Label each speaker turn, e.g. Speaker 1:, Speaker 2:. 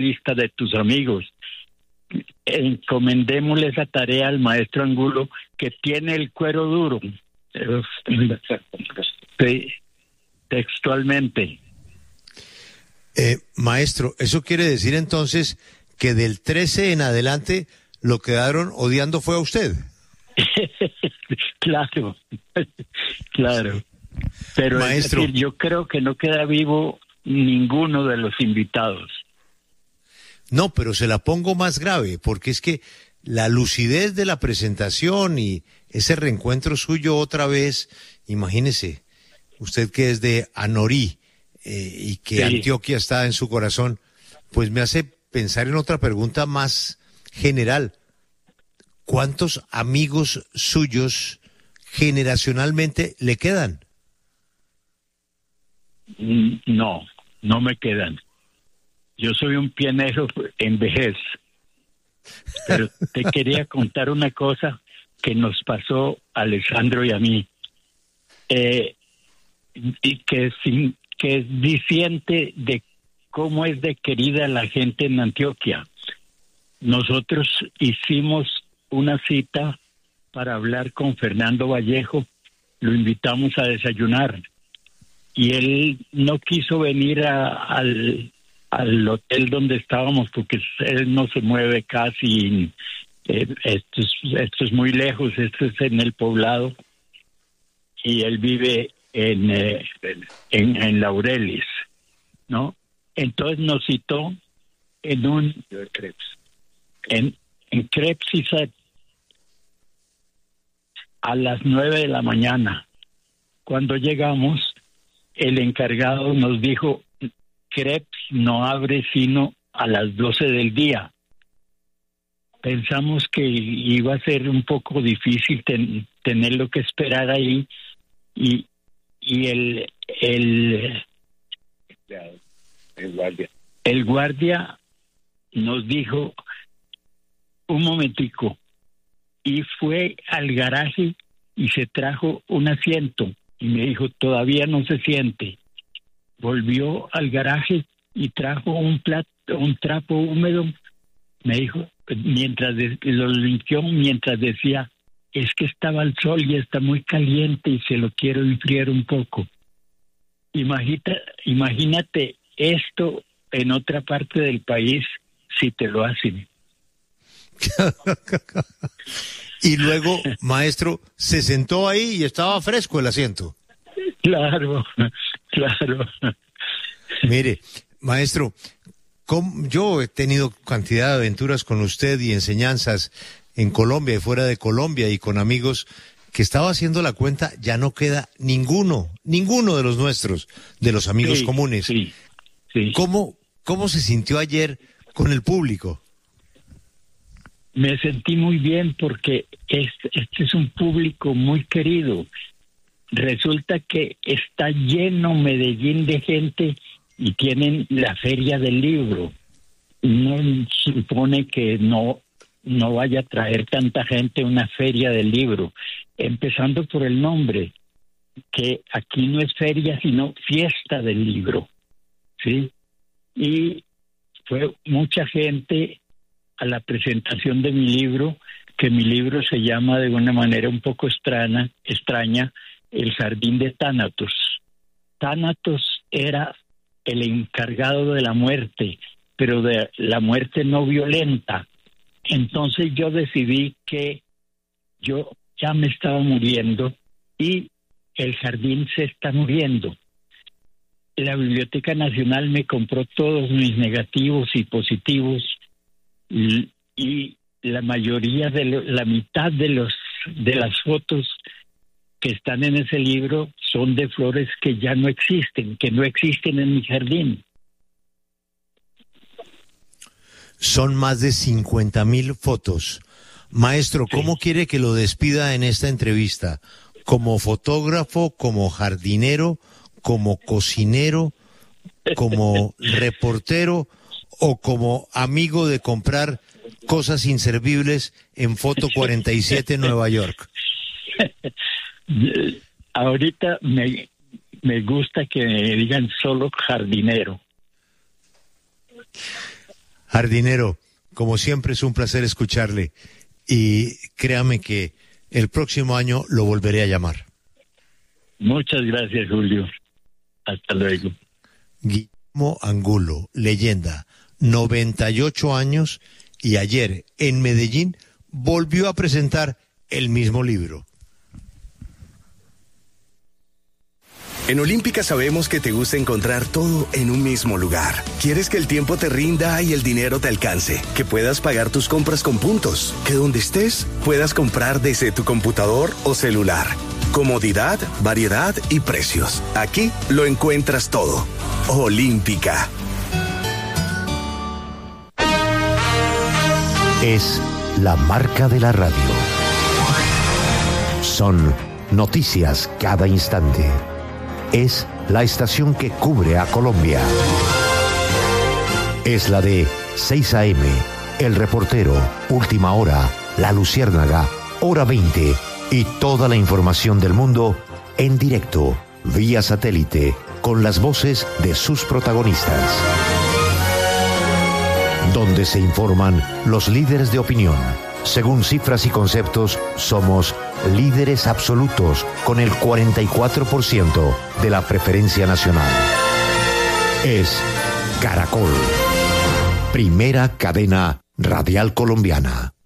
Speaker 1: lista de tus amigos. Encomendémosle esa tarea al maestro Angulo, que tiene el cuero duro. Sí, textualmente.
Speaker 2: Maestro, ¿eso quiere decir entonces que del 13 en adelante lo quedaron odiando fue a usted?
Speaker 1: Claro, claro.
Speaker 2: Sí.
Speaker 1: Pero
Speaker 2: Maestro,
Speaker 1: es decir, yo creo que no queda vivo ninguno de los invitados.
Speaker 2: no, pero se la pongo más grave, porque es que la lucidez de la presentación y ese reencuentro suyo otra vez, imagínese, usted que es de Anorí y que
Speaker 1: Sí.
Speaker 2: Antioquia está en su corazón, pues me hace pensar en otra pregunta más general. ¿Cuántos amigos suyos generacionalmente le quedan?
Speaker 1: No, no me quedan. Yo soy un pionero en vejez. Pero te quería contar una cosa que nos pasó a Alessandro y a mí. Y que es diciente de cómo es de querida la gente en Antioquia. Nosotros hicimos una cita para hablar con Fernando Vallejo, lo invitamos a desayunar y él no quiso venir al hotel donde estábamos porque él no se mueve casi. Esto es muy lejos, esto es en el Poblado y él vive en Laureles, ¿no? Entonces nos citó en Crepes a las 9 de la mañana. Cuando llegamos, el encargado nos dijo, Crepes no abre sino a las 12 del día. Pensamos que iba a ser un poco difícil tenerlo que esperar ahí y el guardia nos dijo, un momentico, y fue al garaje y se trajo un asiento y me dijo, todavía no se siente. Volvió al garaje y trajo un trapo húmedo, me dijo, mientras lo limpió, mientras decía, es que estaba al sol y está muy caliente y se lo quiero enfriar un poco. Imagínate esto en otra parte del país si te lo hacen.
Speaker 2: Y luego, maestro, se sentó ahí y estaba fresco el asiento.
Speaker 1: Claro, claro.
Speaker 2: Mire, maestro, yo he tenido cantidad de aventuras con usted y enseñanzas en Colombia y fuera de Colombia y con amigos que estaba haciendo la cuenta, ya no queda ninguno de los nuestros, de los amigos comunes.
Speaker 1: Sí.
Speaker 2: ¿Cómo se sintió ayer con el público?
Speaker 1: Me sentí muy bien porque este es un público muy querido. Resulta que está lleno Medellín de gente y tienen la feria del libro. Uno supone que no vaya a traer tanta gente a una feria del libro, empezando por el nombre, que aquí no es feria sino fiesta del libro, ¿sí? Y fue mucha gente a la presentación de mi libro, que mi libro se llama de una manera un poco extraña, El Jardín de Tánatos. Tánatos era el encargado de la muerte, pero de la muerte no violenta. Entonces yo decidí que yo ya me estaba muriendo y el jardín se está muriendo. La Biblioteca Nacional me compró todos mis negativos y positivos y la mayoría la mitad de las fotos que están en ese libro son de flores que ya no existen, que no existen en mi jardín.
Speaker 2: Son más de 50,000 fotos. Maestro, ¿cómo quiere que lo despida en esta entrevista? ¿Como fotógrafo, como jardinero, como cocinero, como reportero o como amigo de comprar cosas inservibles en Foto 47 en Nueva York?
Speaker 1: Ahorita me gusta que me digan solo jardinero.
Speaker 2: Jardinero, como siempre es un placer escucharle y créame que el próximo año lo volveré a llamar.
Speaker 1: Muchas gracias, Julio. Hasta luego.
Speaker 2: Guillermo Angulo, leyenda, 98 años, y ayer en Medellín volvió a presentar el mismo libro.
Speaker 3: En Olímpica sabemos que te gusta encontrar todo en un mismo lugar. Quieres que el tiempo te rinda y el dinero te alcance, que puedas pagar tus compras con puntos, que donde estés puedas comprar desde tu computador o celular. Comodidad, variedad y precios. Aquí lo encuentras todo. Olímpica.
Speaker 4: Es la marca de la radio. Son noticias cada instante. Es la estación que cubre a Colombia. Es la de 6 AM, El Reportero, Última Hora, La Luciérnaga, Hora 20 y toda la información del mundo en directo, vía satélite, con las voces de sus protagonistas. Donde se informan los líderes de opinión. Según cifras y conceptos, somos líderes absolutos con el 44% de la preferencia nacional. Es Caracol, primera cadena radial colombiana.